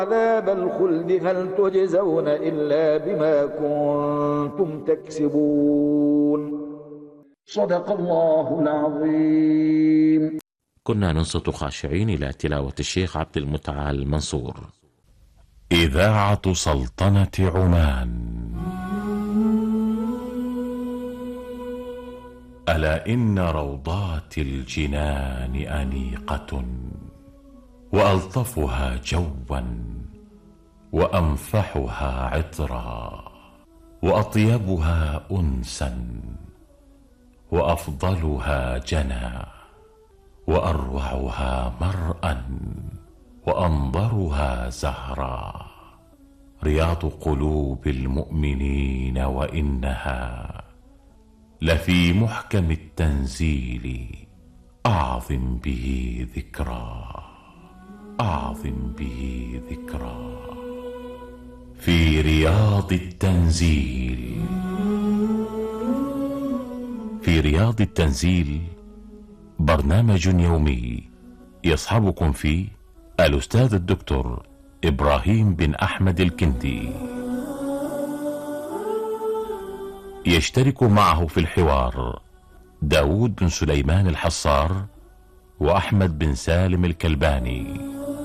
عذاب الخلد هل تجزون إلا بما كنتم تكسبون. صدق الله العظيم. كنا ننصت خاشعين إلى تلاوة الشيخ عبد المتعال منصور. إذاعة سلطنة عمان. ألا إن روضات الجنان أنيقة، وألطفها جوا وأنفحها عطرا، وأطيبها أنسا وأفضلها جنى، وأروعها مرءا وأنظرها زهرا، رياض قلوب المؤمنين، وإنها لفي محكم التنزيل، أعظم به ذكرى، أعظم به ذكرى. في رياض التنزيل. في رياض التنزيل برنامج يومي يصحبكم فيه الأستاذ الدكتور إبراهيم بن أحمد الكندي. يشترك معه في الحوار داود بن سليمان الحصار وأحمد بن سالم الكلباني.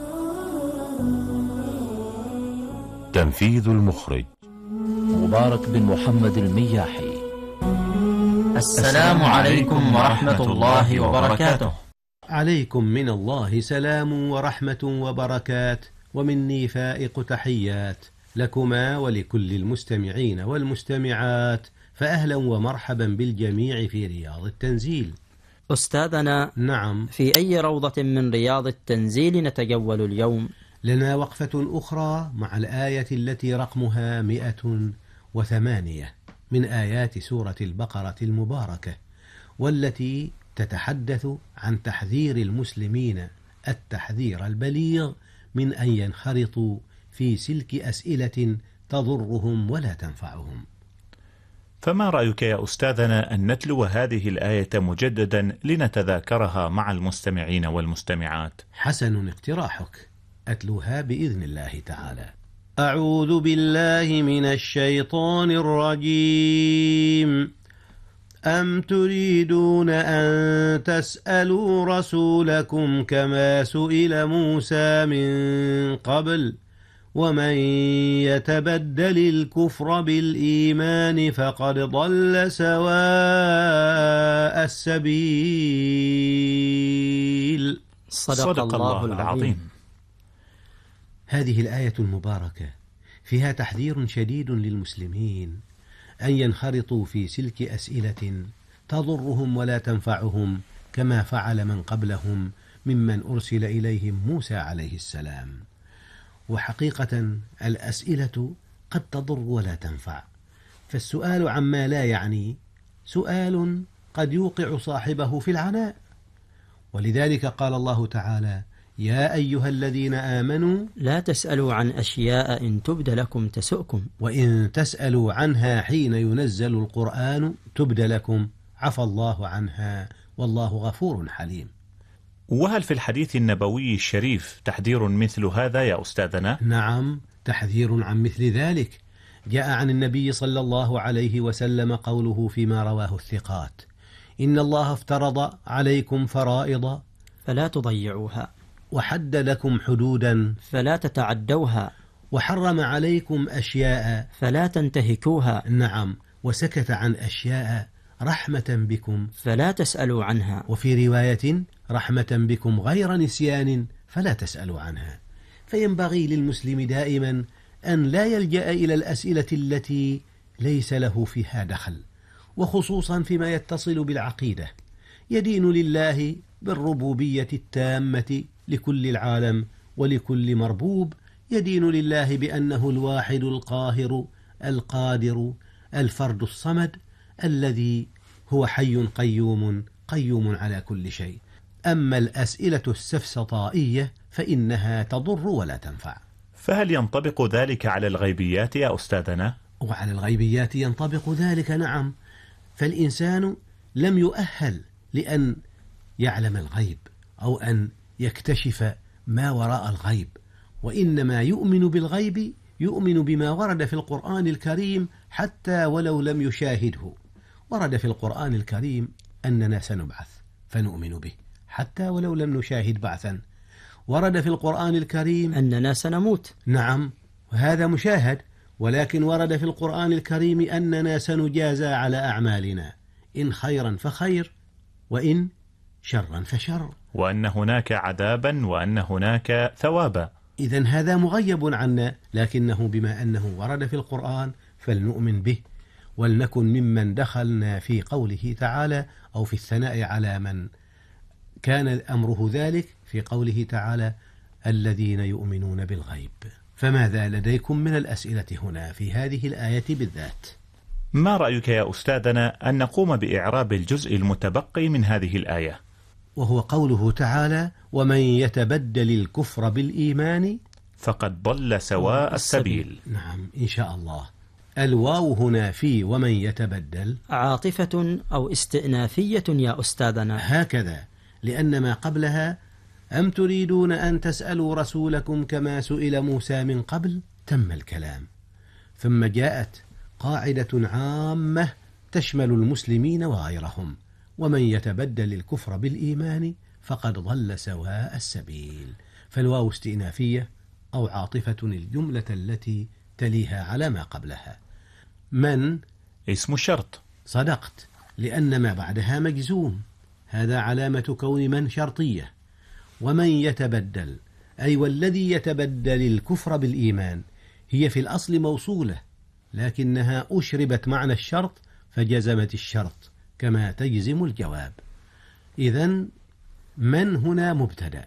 تنفيذ المخرج مبارك بن محمد المياحي. السلام عليكم ورحمة الله وبركاته. عليكم من الله سلام ورحمة وبركات، ومني فائق تحيات لكما ولكل المستمعين والمستمعات، فأهلا ومرحبا بالجميع في رياض التنزيل. أستاذنا، نعم، في أي روضة من رياض التنزيل نتجول اليوم؟ لنا وقفة أخرى مع الآية التي رقمها 108 من آيات سورة البقرة المباركة، والتي تتحدث عن تحذير المسلمين التحذير البليغ من أن ينخرطوا في سلك أسئلة تضرهم ولا تنفعهم. فما رأيك يا أستاذنا أن نتلو هذه الآية مجددا لنتذاكرها مع المستمعين والمستمعات؟ حسن اقتراحك، أتلوها بإذن الله تعالى. أعوذ بالله من الشيطان الرجيم. أم تريدون أن تسألوا رسولكم كما سئل موسى من قبل، ومن يتبدل الكفر بالإيمان فقد ضل سواء السبيل. صدق الله العظيم. هذه الآية المباركة فيها تحذير شديد للمسلمين أن ينخرطوا في سلك أسئلة تضرهم ولا تنفعهم، كما فعل من قبلهم ممن أرسل إليهم موسى عليه السلام. وحقيقة الأسئلة قد تضر ولا تنفع، فالسؤال عما لا يعني سؤال قد يوقع صاحبه في العناء. ولذلك قال الله تعالى: يا أيها الذين آمنوا لا تسألوا عن أشياء إن تبد لكم تسؤكم، وإن تسألوا عنها حين ينزل القرآن تبد لكم عفى الله عنها والله غفور حليم. وهل في الحديث النبوي الشريف تحذير مثل هذا يا أستاذنا؟ نعم، تحذير عن مثل ذلك. جاء عن النبي صلى الله عليه وسلم قوله فيما رواه الثقات: إن الله افترض عليكم فرائض فلا تضيعوها، وحد لكم حدودا فلا تتعدوها، وحرم عليكم أشياء فلا تنتهكوها. نعم، وسكت عن أشياء رحمة بكم فلا تسألوا عنها، وفي رواية رحمة بكم غير نسيان فلا تسألوا عنها. فينبغي للمسلم دائما أن لا يلجأ إلى الأسئلة التي ليس له فيها دخل، وخصوصا فيما يتصل بالعقيدة. يدين لله بالربوبية التامة لكل العالم ولكل مربوب، يدين لله بأنه الواحد القاهر القادر الفرد الصمد الذي هو حي قيوم على كل شيء. أما الأسئلة السفسطائية فإنها تضر ولا تنفع. فهل ينطبق ذلك على الغيبيات يا أستاذنا؟ وعلى الغيبيات ينطبق ذلك، نعم. فالإنسان لم يؤهل لأن يعلم الغيب أو أن يكتشف ما وراء الغيب، وإنما يؤمن بالغيب يؤمن بما ورد في القرآن الكريم حتى ولو لم يشاهده. ورد في القرآن الكريم أننا سنبعث فنؤمن به حتى ولو لم نشاهد بعثا. ورد في القرآن الكريم أننا سنموت. نعم، وهذا مشاهد. ولكن ورد في القرآن الكريم أننا سنجازى على أعمالنا، إن خيرا فخير وإن شرا فشر، وأن هناك عذابا وأن هناك ثوابا. إذن هذا مغيب عنا، لكنه بما أنه ورد في القرآن فلنؤمن به، ولنكن ممن دخلنا في قوله تعالى أو في الثناء على من كان أمره ذلك في قوله تعالى الذين يؤمنون بالغيب. فماذا لديكم من الأسئلة هنا في هذه الآية بالذات؟ ما رأيك يا أستاذنا أن نقوم بإعراب الجزء المتبقي من هذه الآية؟ وهو قوله تعالى ومن يتبدل الكفر بالإيمان فقد ضل سواء السبيل. نعم إن شاء الله. الواو هنا في ومن يتبدل عاطفة أو استئنافية يا أستاذنا. هكذا، لأن ما قبلها أم تريدون أن تسألوا رسولكم كما سئل موسى من قبل تم الكلام، ثم جاءت قاعدة عامة تشمل المسلمين وغيرهم ومن يتبدل الكفر بالإيمان فقد ضل سواء السبيل. فالواو استئنافية أو عاطفة الجملة التي تليها على ما قبلها. من اسم الشرط. صدقت، لأن ما بعدها مجزوم، هذا علامة كون من شرطية. ومن يتبدل أي والذي يتبدل الكفر بالإيمان هي في الأصل موصولة، لكنها أشربت معنى الشرط فجزمت الشرط كما تجزم الجواب. إذن من هنا مبتدأ،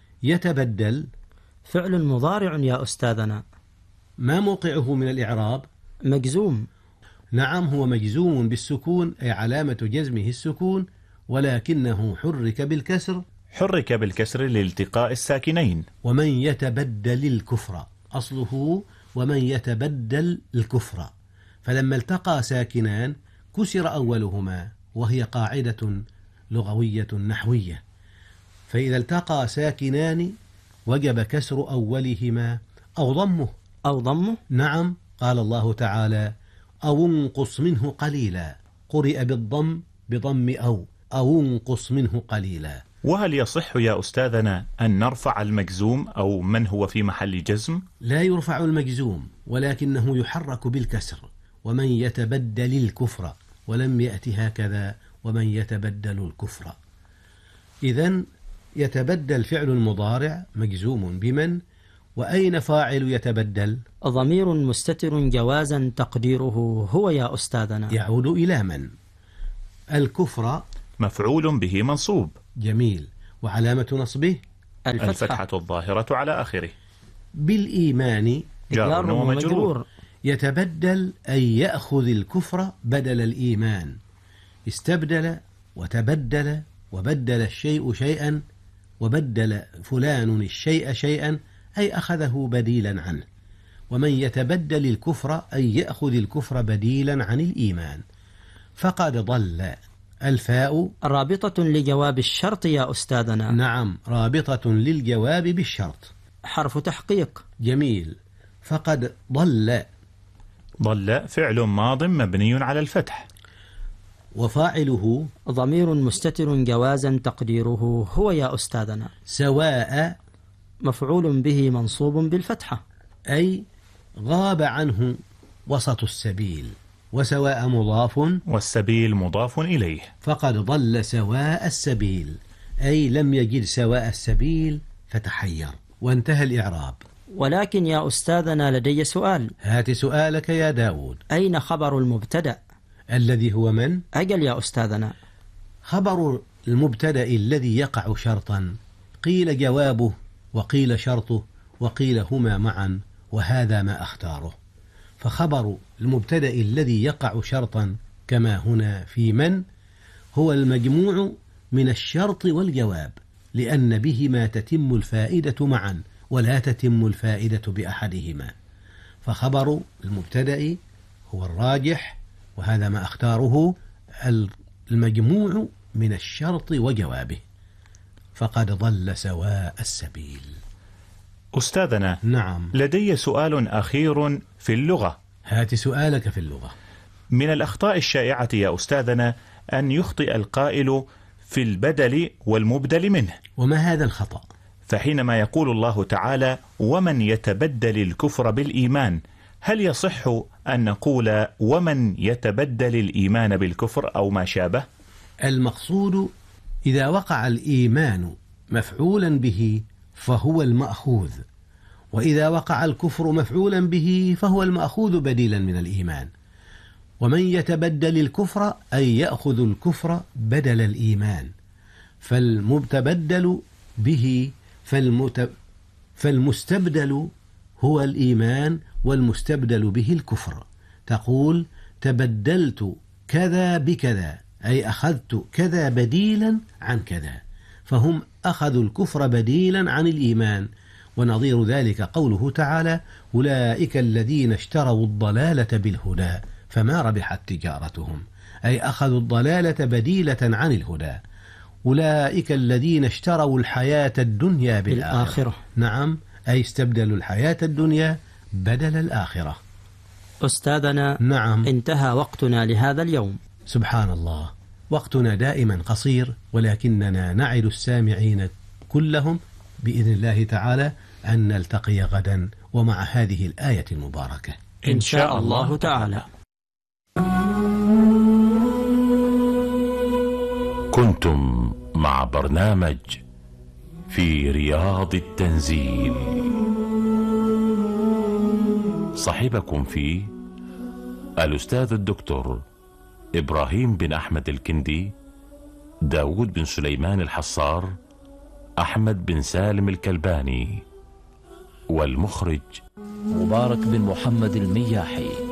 يتبدل فعل مضارع يا أستاذنا. ما موقعه من الإعراب؟ مجزوم. نعم هو مجزوم بالسكون، أي علامة جزمه السكون، ولكنه حرك بالكسر. حرك بالكسر لالتقاء الساكنين. ومن يتبدل الكفر أصله ومن يتبدل الكفر، فلما التقى ساكنان كسر أولهما، وهي قاعدة لغوية نحوية، فإذا التقى ساكنان وجب كسر أولهما أو ضمه. نعم، قال الله تعالى أو انقص منه قليلا، قرئ بالضم بضم أو انقص منه قليلا. وهل يصح يا أستاذنا أن نرفع المجزوم أو من هو في محل جزم؟ لا يرفع المجزوم، ولكنه يحرك بالكسر. ومن يتبدل الكفر، ولم يأتي هكذا ومن يتبدل الكفر. إذن يتبدل فعل المضارع مجزوم بمن، وأين فاعل يتبدل؟ ضمير مستتر جوازا تقديره هو يا أستاذنا. يعود إلى من؟ الكفر مفعول به منصوب. جميل، وعلامة نصبه الفتحة الظاهرة على آخره. بالإيمان جار ومجرور. يتبدل أي يأخذ الكفر بدل الإيمان. استبدل وتبدل وبدل الشيء شيئا، وبدل فلان الشيء شيئا أي أخذه بديلا عنه. ومن يتبدل الكفر أي يأخذ الكفر بديلا عن الإيمان. فقد ضل. الفاء رابطة لجواب الشرط يا أستاذنا. نعم، رابطة للجواب بالشرط، حرف تحقيق. جميل. فقد ضل. ضل فعل ماض مبني على الفتح، وفاعله ضمير مستتر جوازا تقديره هو يا أستاذنا. سواء مفعول به منصوب بالفتحة، أي غاب عنه وسط السبيل. وسواء مضاف، والسبيل مضاف إليه. فقد ضل سواء السبيل أي لم يجد سواء السبيل فتحير. وانتهى الإعراب. ولكن يا أستاذنا لدي سؤال. هات سؤالك يا داود. أين خبر المبتدأ؟ الذي هو من؟ أجل يا أستاذنا. خبر المبتدأ الذي يقع شرطا قيل جوابه وقيل شرطه وقيل هما معا، وهذا ما أختاره. فخبر المبتدأ الذي يقع شرطا كما هنا في من هو المجموع من الشرط والجواب، لأن بهما تتم الفائدة معا ولا تتم الفائدة بأحدهما. فخبر المبتدأ هو الراجح، وهذا ما أختاره، المجموع من الشرط وجوابه. فقد ضل سواء السبيل. أستاذنا، نعم. لدي سؤال أخير في اللغة. هات سؤالك في اللغة. من الأخطاء الشائعة يا أستاذنا أن يخطئ القائل في البدل والمبدل منه. وما هذا الخطأ؟ فحينما يقول الله تعالى ومن يتبدل الكفر بالإيمان، هل يصح أن نقول ومن يتبدل الإيمان بالكفر أو ما شابه؟ المقصود إذا وقع الإيمان مفعولا به فهو المأخوذ، وإذا وقع الكفر مفعولا به فهو المأخوذ بديلا من الإيمان. ومن يتبدل الكفر أي يأخذ الكفر بدل الإيمان، فالمتبدل به فالمستبدل هو الإيمان والمستبدل به الكفر. تقول تبدلت كذا بكذا، أي أخذت كذا بديلا عن كذا، فهم أخذوا الكفر بديلا عن الإيمان. ونظير ذلك قوله تعالى أولئك الذين اشتروا الضلالة بالهدى فما ربحت تجارتهم، أي أخذوا الضلالة بديلة عن الهدى. أولئك الذين اشتروا الحياة الدنيا بالآخرة. نعم، أي استبدلوا الحياة الدنيا بدل الآخرة. أستاذنا، نعم، انتهى وقتنا لهذا اليوم. سبحان الله، وقتنا دائما قصير، ولكننا نعد السامعين كلهم بإذن الله تعالى أن نلتقي غدا ومع هذه الآية المباركة إن شاء الله تعالى. كنتم مع برنامج في رياض التنزيل، صاحبكم فيه الأستاذ الدكتور إبراهيم بن أحمد الكندي، داود بن سليمان الحصار، أحمد بن سالم الكلباني، والمخرج مبارك بن محمد المياحي.